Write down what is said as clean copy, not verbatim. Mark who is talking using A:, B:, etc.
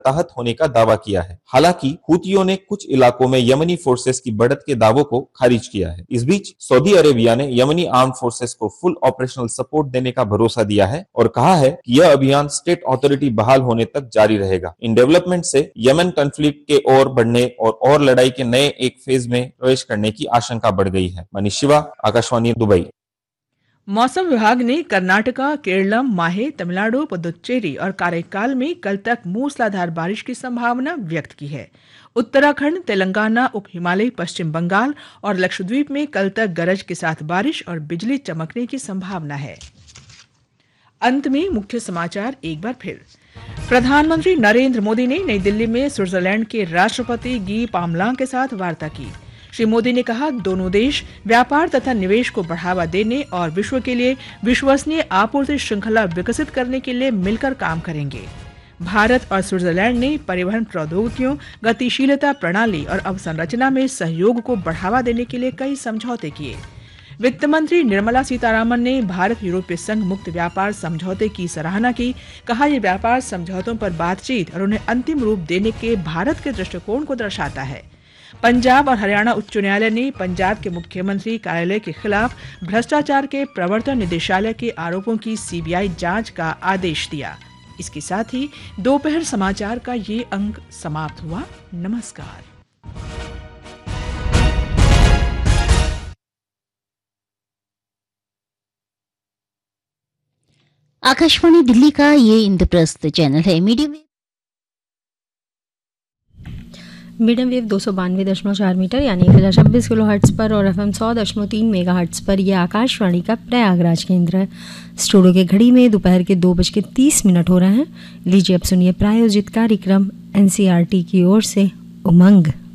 A: हताहत होने का दावा किया है। हालांकि हूतियों ने कुछ इलाकों में यमनी फोर्सेस की बढ़त के दावों को खारिज किया है। इस बीच सऊदी अरेबिया ने यमनी आर्म फोर्सेस को फुल ऑपरेशनल सपोर्ट देने का भरोसा दिया है और कहा है कि यह अभियान स्टेट अथॉरिटी बहाल होने तक जारी रहेगा। इन डेवलपमेंट से यमन कॉन्फ्लिक्ट के ओर बढ़ने और लड़ाई के नए एक फेज में प्रवेश करने की आशंका बढ़ गई है। मनीष शिवा, आकाशवाणी, दुबई।
B: मौसम विभाग ने कर्नाटका, केरलम, माहे, तमिलनाडु, पुदुच्चेरी और काரைकाल में कल तक मूसलाधार बारिश की संभावना व्यक्त की है। उत्तराखंड, तेलंगाना, उप हिमालय, पश्चिम बंगाल और लक्षद्वीप में कल तक गरज के साथ बारिश और बिजली चमकने की संभावना है। अंत में मुख्य समाचार एक बार फिर। प्रधानमंत्री नरेंद्र मोदी ने नई दिल्ली में स्विट्जरलैंड के राष्ट्रपति गी पामलांग के साथ वार्ता की। श्री मोदी ने कहा, दोनों देश व्यापार तथा निवेश को बढ़ावा देने और विश्व के लिए विश्वसनीय आपूर्ति श्रृंखला विकसित करने के लिए मिलकर काम करेंगे। भारत और स्विट्जरलैंड ने परिवहन प्रौद्योगिकियों, गतिशीलता प्रणाली और अवसंरचना में सहयोग को बढ़ावा देने के लिए कई समझौते किए। वित्त मंत्री निर्मला सीतारामन ने भारत यूरोपीय संघ मुक्त व्यापार समझौते की सराहना की। कहा, यह व्यापार समझौतों पर बातचीत और उन्हें अंतिम रूप देने के भारत के दृष्टिकोण को दर्शाता है। पंजाब और हरियाणा उच्च न्यायालय ने पंजाब के मुख्यमंत्री कार्यालय के खिलाफ भ्रष्टाचार के प्रवर्तन निदेशालय के आरोपों की सीबीआई जांच का आदेश दिया। इसके साथ ही दोपहर समाचार का ये अंक समाप्त हुआ। नमस्कार।
C: आकाशवाणी दिल्ली का ये इंद्रप्रस्थ चैनल है।
D: मीडियम वेव 292.4 मीटर यानी 1026 किलो हर्ट्ज पर और FM 100.3 मेगा हर्ट्ज पर यह आकाशवाणी का प्रयागराज केंद्र है। स्टूडियो के घड़ी में दोपहर के 2:30 हो रहे हैं। लीजिए अब सुनिए प्रायोजित कार्यक्रम NCERT की ओर से उमंग।